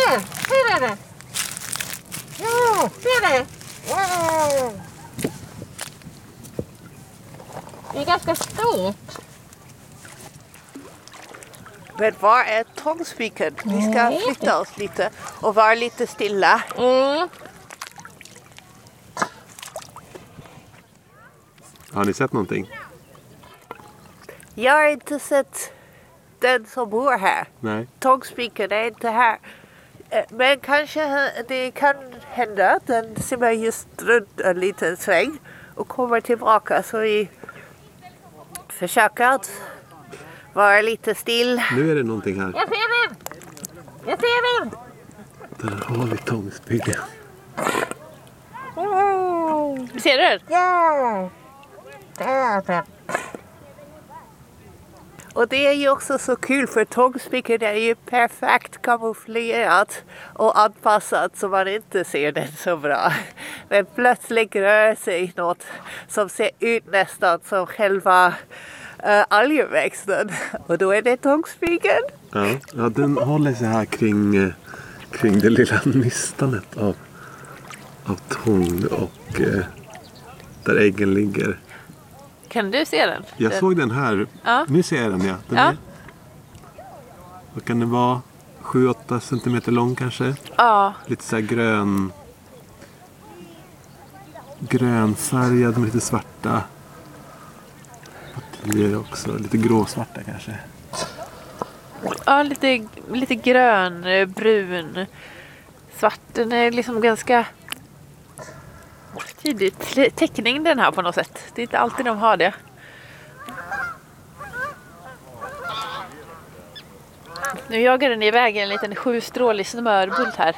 Ser det? Ja, ser det? Wow! Det är ganska stort. Men var är tångspiken? Vi ska flytta oss lite och vara lite stilla. Har ni sett någonting? Jag har inte sett den som bor här. Nej. Tångspiken är inte här. Men kanske det kan hända att den simmar just runt en liten sväng och kommer tillbaka, så vi försöker att vara lite still. Nu är det någonting här. Jag ser den! Jag ser den! Där har vi tångspiken. Ser du den? Ja! Där. Och det är ju också så kul, för tångspiken är ju perfekt kamouflerat och anpassat så man inte ser den så bra. Men plötsligt rör sig något som ser ut nästan som själva algväxten. Och då är det tångspiken. Ja, den håller sig här kring det lilla nystanet av tång och där äggen ligger. Kan du se den? Jag såg den här. Ja. Nu ser jag den, ja. Den är, vad kan det vara? 7-8 centimeter lång kanske? Ja. Lite så här grönfärgad med lite svarta partier också. Lite gråsvarta kanske. Ja, lite grön, brun, svart. Den är liksom ganska tydlig teckning den här på något sätt. Det är inte alltid de har det. Nu jagar den iväg en liten 7-strålig smörbult här.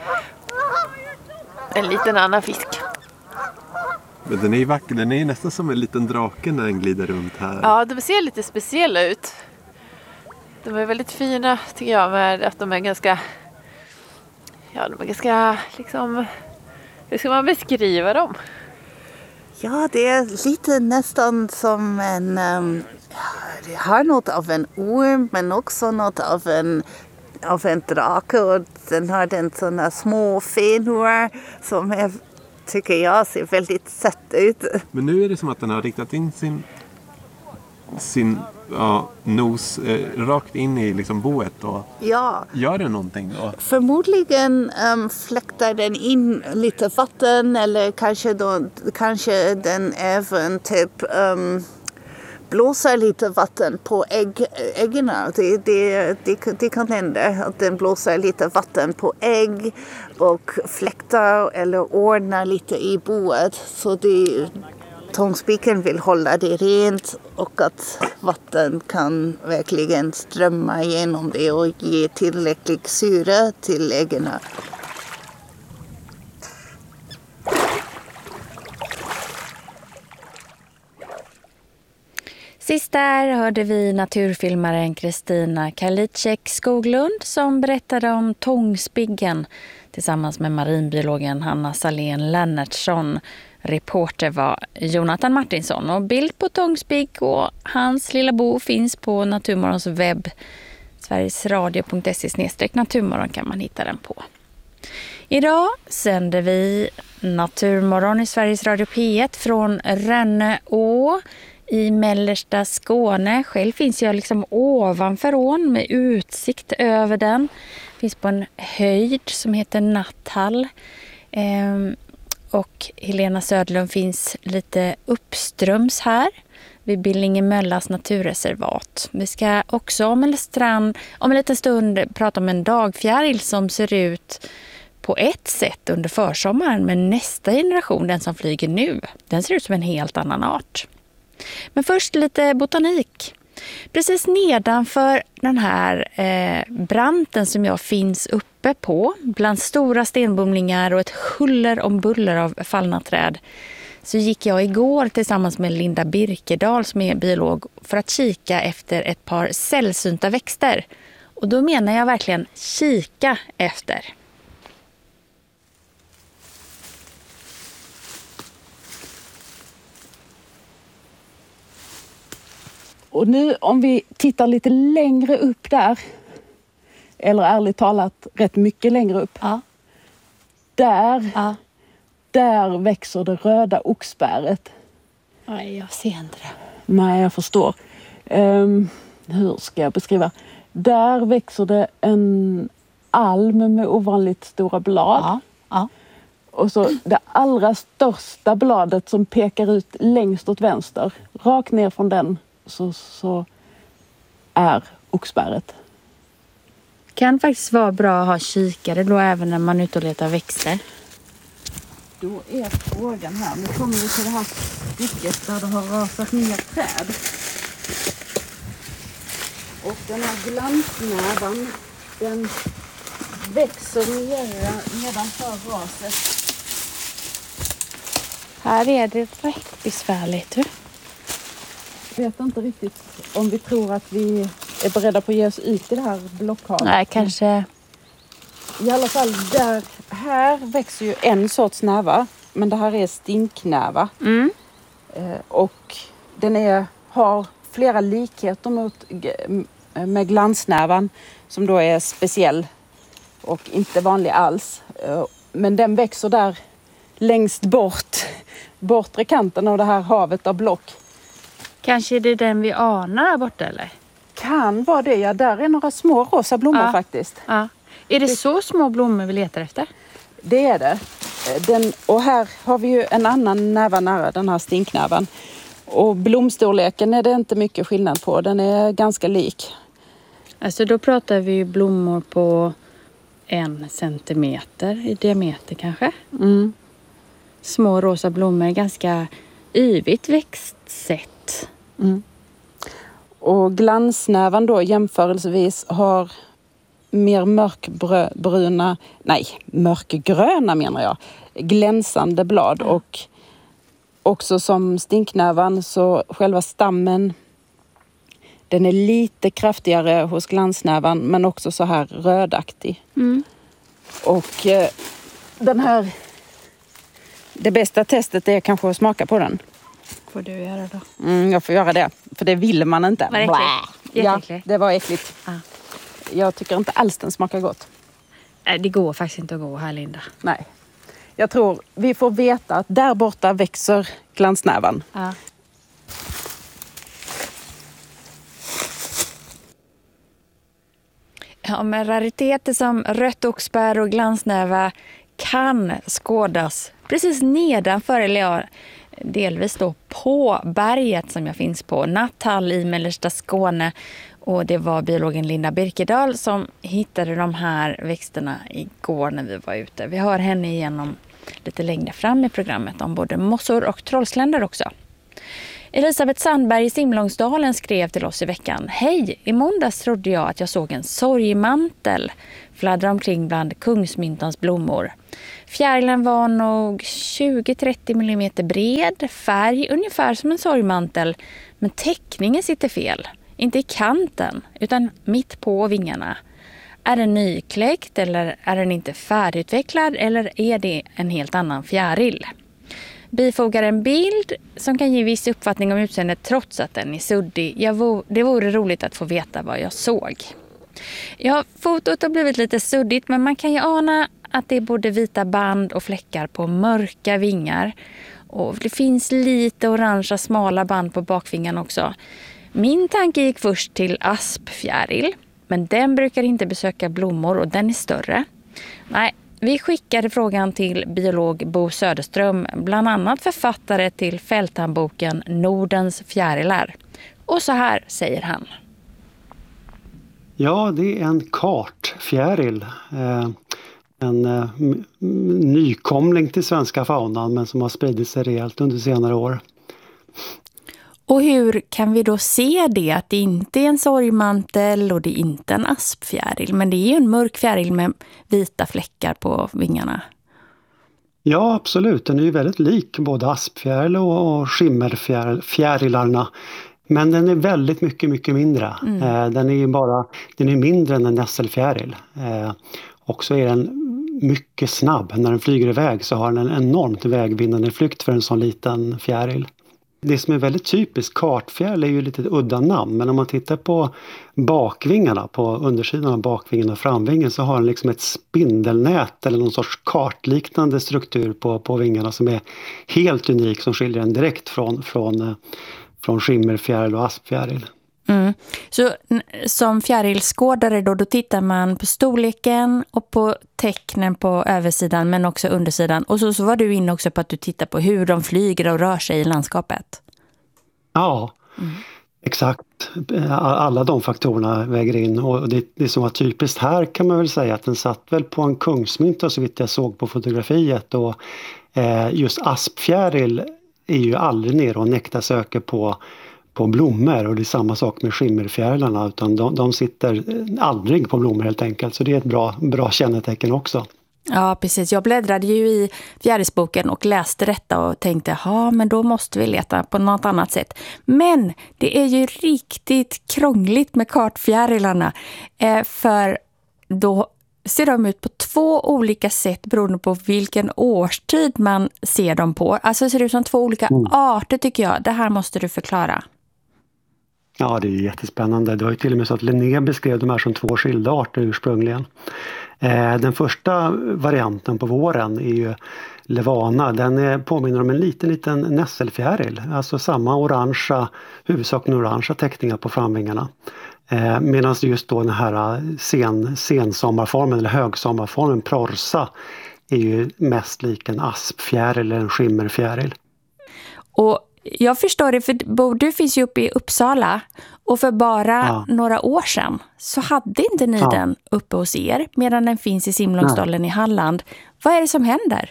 En liten annan fisk. Men den är ju vacker. Den är nästan som en liten drake när den glider runt här. Ja, de ser lite speciella ut. De är väldigt fina tycker jag, med att de är ganska... Ja, de är ganska liksom... Hur ska man beskriva dem? Ja, det är lite nästan som en... det har något av en orm, men också något av en drake. Och den har den sådana små fenor som är, tycker jag, ser väldigt sött ut. Men nu är det som att den har riktat in sin nos rakt in i liksom boet och gör den någonting då? Förmodligen fläktar den in lite vatten, eller kanske den även typ blåser lite vatten på äggen. Det kan hända att den blåser lite vatten på ägg och fläktar eller ordnar lite i boet, så tångspiken vill hålla det rent och att vatten kan verkligen strömma igenom det och ge tillräcklig syre till äggen. Sist där hörde vi naturfilmaren Kristina Karliczek Skoglund som berättade om tångspiggen tillsammans med marinbiologen Hanna Salén Lennartsson. Reporter var Jonathan Martinsson, och bild på tångspigg och hans lilla bo finns på Naturmorgons webb. sverigesradio.se/naturmorgon kan man hitta den på. Idag sänder vi Naturmorgon i Sveriges Radio P1 från Rönneå i mellersta Skåne. Själv finns jag liksom ovanför ån med utsikt över den. Finns på en höjd som heter Natthall. Och Helena Södlund finns lite uppströms här vid Billingemöllas naturreservat. Vi ska också om en liten stund prata om en dagfjäril som ser ut på ett sätt under försommaren, men nästa generation, den som flyger nu, den ser ut som en helt annan art. Men först lite botanik. Precis nedanför den här branten som jag finns uppe på, bland stora stenbumlingar och ett huller om buller av fallna träd, så gick jag igår tillsammans med Linda Birkedal som är biolog för att kika efter ett par sällsynta växter. Och då menar jag verkligen kika efter. Och nu om vi tittar lite längre upp där eller ärligt talat rätt mycket längre upp. Ja. Där växer det röda oxbäret. Nej, jag ser inte det. Nej, jag förstår. Hur ska jag beskriva? Där växer det en alm med ovanligt stora blad. Ja. Och så det allra största bladet som pekar ut längst åt vänster. Rakt ner från den så är oxbäret. Kan faktiskt vara bra att ha kikare då även när man är ute och letar växter. Då är frågan här. Nu kommer vi till det här stycket där det har rasat ner träd. Och den här glansnävan, den växer nedanför raset. Här är det rätt besvärligt. Jag vet inte riktigt om vi tror att vi är beredda på att ge oss ut i det här blockhavet. Nej, kanske. I alla fall här växer ju en sorts näva. Men det här är stinknäva. Och den har flera likheter med glansnävan. Som då är speciell och inte vanlig alls. Men den växer där längst bortre kanten av det här havet av block. Kanske är det den vi anar där borta eller? Kan vara det, ja. Där är några små rosa blommor faktiskt. Ja. Är det så små blommor vi letar efter? Det är det. Och här har vi ju en annan näva nära, den här stinknävan. Och blomstorleken är det inte mycket skillnad på. Den är ganska lik. Alltså då pratar vi ju blommor på 1 centimeter i diameter kanske. Små rosa blommor, ganska yvigt växtsätt. Och glansnävan då jämförelsevis har mer mörkgröna menar jag, glänsande blad. Och också som stinknävan så själva stammen, den är lite kraftigare hos glansnävan men också så här rödaktig. Och det bästa testet är kanske att smaka på den. Får du göra då? Jag får göra det, för det vill man inte. Var det äckligt? Ja, det var äckligt. Jag tycker inte alls den smakar gott. Det går faktiskt inte att gå här, Linda. Nej. Jag tror vi får veta att där borta växer glansnävan. Ja, men rariteter som rött oxbär och glansnäva kan skådas precis nedanför, eller ja, delvis då på berget som jag finns på, Nattall i mellersta Skåne. Och det var biologen Linda Birkedal som hittade de här växterna igår när vi var ute. Vi hör henne igenom lite längre fram i programmet om både mossor och trollsländer också. Elisabeth Sandberg i Simlångsdalen skrev till oss i veckan: Hej, i måndags trodde jag att jag såg en sorgmantel fladdra omkring bland kungsmyntans blommor. Fjärilen var nog 20-30 mm bred, färg ungefär som en sorgmantel, men teckningen sitter fel. Inte i kanten, utan mitt på vingarna. Är den nykläckt eller är den inte färdigutvecklad eller är det en helt annan fjäril? Bifogar en bild som kan ge viss uppfattning om utseendet trots att den är suddig. Det vore roligt att få veta vad jag såg. Ja, fotot har blivit lite suddigt, men man kan ju ana att det är både vita band och fläckar på mörka vingar. Och det finns lite orangea smala band på bakvingarna också. Min tanke gick först till aspfjäril, men den brukar inte besöka blommor och den är större. Nej, vi skickade frågan till biolog Bo Söderström, bland annat författare till fälthandboken Nordens fjärilar. Och så här säger han. Ja, det är en kartfjäril. En nykomling till svenska faunan, men som har spridit sig rejält under senare år. Och hur kan vi då se det? Att det inte är en sorgmantel och det är inte en aspfjäril. Men det är ju en mörk fjäril med vita fläckar på vingarna. Ja, absolut. Den är ju väldigt lik både aspfjäril och skimmerfjärilarna. Men den är väldigt mycket mindre. Den är mindre än en nässelfjäril. Och så är den mycket snabb. När den flyger iväg så har den en enormt vägvinnande flykt för en sån liten fjäril. Det som är väldigt typiskt kartfjäril är ju lite udda namn, men om man tittar på bakvingarna, på undersidan av bakvingen och framvingen, så har den liksom ett spindelnät eller någon sorts kartliknande struktur på vingarna som är helt unik, som skiljer den direkt från skimmerfjäril och aspfjäril. Mm. Så som fjärilskådare då tittar man på storleken och på tecknen på översidan men också undersidan. Och så var du inne också på att du tittar på hur de flyger och rör sig i landskapet. Ja, exakt. Alla de faktorerna väger in, och det som var typiskt här kan man väl säga att den satt väl på en kungsmynta så vitt jag såg på fotografiet, och just aspfjäril är ju aldrig nere och nektarsöker på blommor, och det är samma sak med skimmerfjärilarna, utan de sitter aldrig på blommor helt enkelt, så det är ett bra kännetecken också. Ja, precis. Jag bläddrade ju i fjärilsboken och läste detta och tänkte, men då måste vi leta på något annat sätt. Men det är ju riktigt krångligt med kartfjärilarna, för då ser de ut på 2 olika sätt beroende på vilken årstid man ser dem på. Alltså ser det ut som 2 olika arter, tycker jag. Det här måste du förklara. Ja, det är jättespännande. Det var ju till och med så att Linné beskrev de här som 2 skilda arter ursprungligen. Den första varianten på våren är ju Levana. Den påminner om en liten nässelfjäril. Alltså samma huvudsakligen orangea teckningar på framvingarna. Medan just då den här sensommarformen eller högsommarformen Prorsa är ju mest lik en aspfjäril eller en skimmerfjäril. Och jag förstår det, för du finns ju uppe i Uppsala, och för bara några år sedan så hade inte ni den uppe hos er, medan den finns i Simlångsdalen i Halland. Vad är det som händer?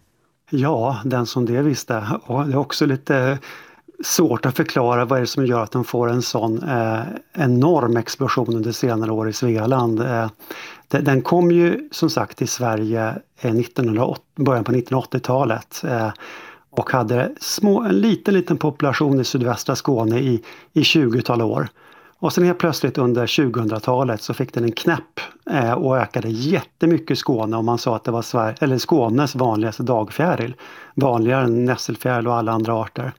Ja, den som det visste. Och det är också lite svårt att förklara vad är det som gör att de får en sån enorm explosion under senare år i Svealand. Den kom ju som sagt till Sverige början på 1980-talet. Och hade en liten population i sydvästra Skåne i 20-tal år. Och sen helt plötsligt under 2000-talet så fick den en knäpp och ökade jättemycket i Skåne, och man sa att det var Skånes vanligaste dagfjäril. Vanligare än nässelfjäril och alla andra arter.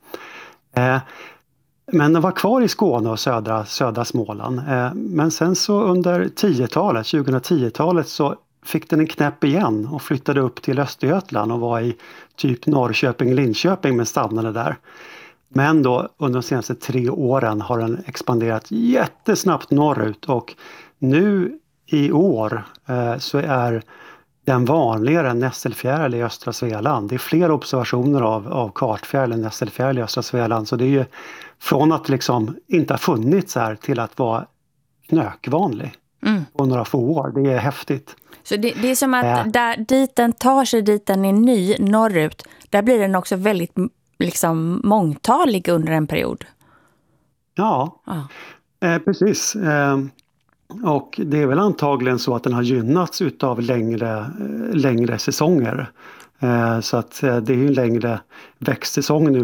Men den var kvar i Skåne och södra Småland. Men sen så under 2010-talet så fick den en knäpp igen och flyttade upp till Östergötland och var i typ Norrköping-Linköping, men stannade där. Men då under de senaste 3 åren har den expanderat jättesnabbt norrut, och nu i år så är den vanligare än nässelfjäril i östra Svealand. Det är fler observationer av kartfjäril än nässelfjäril i östra Svealand, så det är ju från att liksom inte ha funnits här till att vara knökvanlig på några få år. Det är häftigt. Så det är som att dit den är ny norrut, där blir den också väldigt liksom mångtalig under en period. Ja, precis. Och det är väl antagligen så att den har gynnats utav längre säsonger. Så att det är ju en längre växtsäsong nu